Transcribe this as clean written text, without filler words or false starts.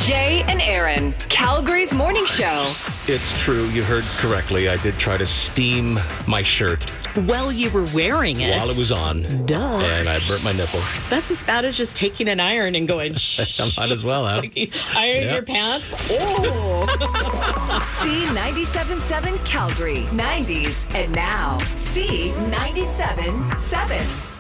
Jay and Aaron, Calgary's morning show. It's true. You heard correctly. I did try to steam my shirt Well, you were wearing it. while it was on. Duh. And I burnt my nipple. That's as bad as just taking an iron and going, shh. I might as well have. Iron Yeah. your pants? Oh. C97.7 Calgary, 90s, and now C97.7.